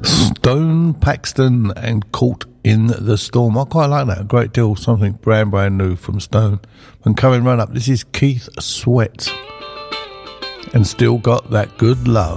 Stone Paxton and Caught in the Storm. I quite like that a great deal. Something brand new from Stone. And coming right up, this is Keith Sweat and Still Got That Good Love.